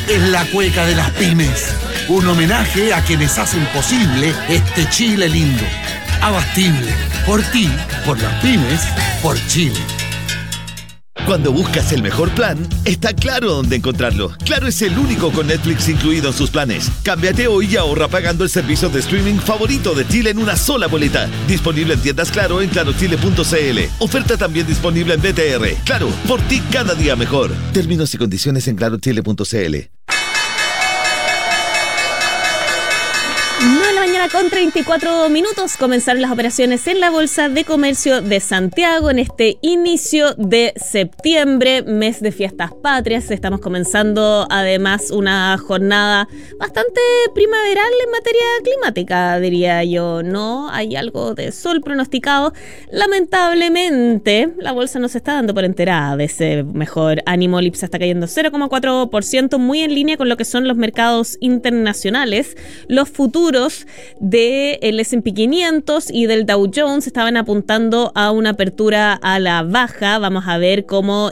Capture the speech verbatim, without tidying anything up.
es la cueca de las pymes. Un homenaje a quienes hacen posible este Chile lindo. Abastible. Por ti, por las pymes, por Chile. Cuando buscas el mejor plan, está Claro dónde encontrarlo. Claro es el único con Netflix incluido en sus planes. Cámbiate hoy y ahorra pagando el servicio de streaming favorito de Chile en una sola boleta. Disponible en tiendas Claro en claro chile punto c l. Oferta también disponible en B T R. Claro, por ti cada día mejor. Términos y condiciones en claro chile punto c l. nueve de la mañana con treinta y cuatro minutos. Comenzaron las operaciones en la Bolsa de Comercio de Santiago en este inicio de septiembre, mes de fiestas patrias. Estamos comenzando además una jornada bastante primaveral en materia climática, diría yo, ¿no? Hay algo de sol pronosticado. Lamentablemente, la bolsa no se está dando por enterada de ese mejor ánimo. El I P S A está cayendo cero coma cuatro por ciento, muy en línea con lo que son los mercados internacionales. Los futuros del ese and pe quinientos y del Dow Jones estaban apuntando a una apertura a la baja. Vamos a ver cómo